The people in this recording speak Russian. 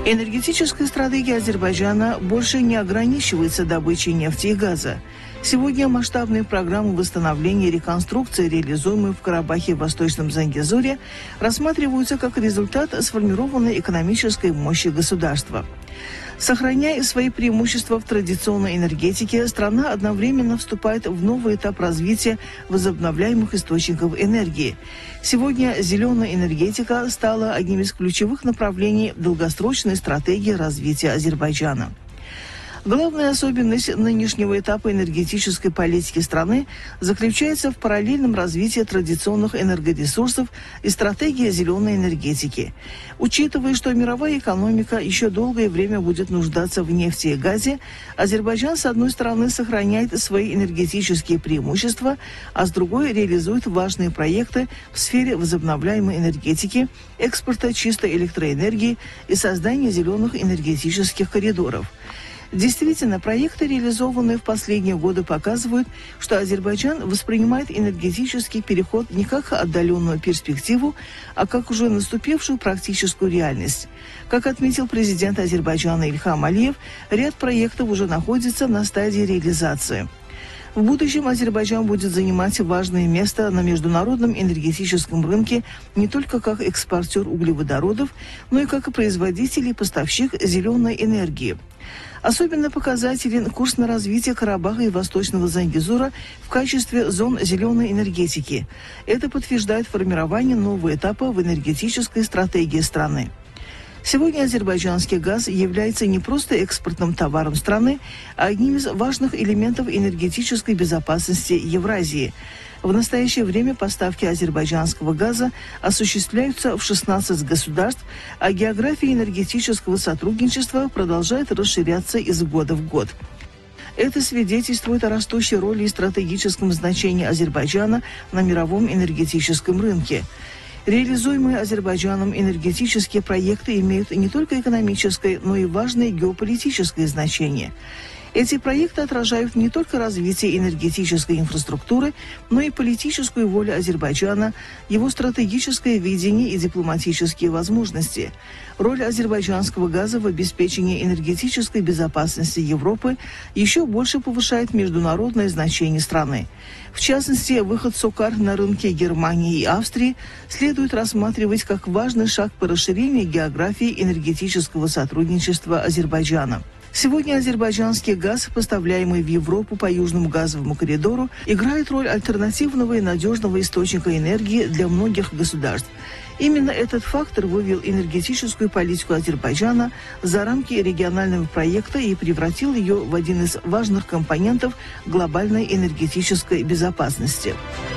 Энергетическая стратегия Азербайджана больше не ограничивается добычей нефти и газа. Сегодня масштабные программы восстановления и реконструкции, реализуемые в Карабахе и Восточном Зангезуре, рассматриваются как результат сформированной экономической мощи государства. Сохраняя свои преимущества в традиционной энергетике, страна одновременно вступает в новый этап развития возобновляемых источников энергии. Сегодня зеленая энергетика стала одним из ключевых направлений долгосрочной стратегии развития Азербайджана. Главная особенность нынешнего этапа энергетической политики страны заключается в параллельном развитии традиционных энергоресурсов и стратегии зеленой энергетики. Учитывая, что мировая экономика еще долгое время будет нуждаться в нефти и газе, Азербайджан, с одной стороны, сохраняет свои энергетические преимущества, а с другой реализует важные проекты в сфере возобновляемой энергетики, экспорта чистой электроэнергии и создания зеленых энергетических коридоров. Действительно, проекты, реализованные в последние годы, показывают, что Азербайджан воспринимает энергетический переход не как отдаленную перспективу, а как уже наступившую практическую реальность. Как отметил президент Азербайджана Ильхам Алиев, ряд проектов уже находится на стадии реализации. В будущем Азербайджан будет занимать важное место на международном энергетическом рынке не только как экспортер углеводородов, но и как производитель и поставщик зеленой энергии. Особенно показателен курс на развитие Карабаха и Восточного Зангезура в качестве зон зеленой энергетики. Это подтверждает формирование нового этапа в энергетической стратегии страны. Сегодня азербайджанский газ является не просто экспортным товаром страны, а одним из важных элементов энергетической безопасности Евразии. В настоящее время поставки азербайджанского газа осуществляются в 16 государств, а география энергетического сотрудничества продолжает расширяться из года в год. Это свидетельствует о растущей роли и стратегическом значении Азербайджана на мировом энергетическом рынке. Реализуемые Азербайджаном энергетические проекты имеют не только экономическое, но и важное геополитическое значение. Эти проекты отражают не только развитие энергетической инфраструктуры, но и политическую волю Азербайджана, его стратегическое видение и дипломатические возможности. Роль азербайджанского газа в обеспечении энергетической безопасности Европы еще больше повышает международное значение страны. В частности, выход СОКАР на рынки Германии и Австрии следует рассматривать как важный шаг по расширению географии энергетического сотрудничества Азербайджана. Сегодня азербайджанский газ, поставляемый в Европу по Южному газовому коридору, играет роль альтернативного и надежного источника энергии для многих государств. Именно этот фактор вывел энергетическую политику Азербайджана за рамки регионального проекта и превратил ее в один из важных компонентов глобальной энергетической безопасности.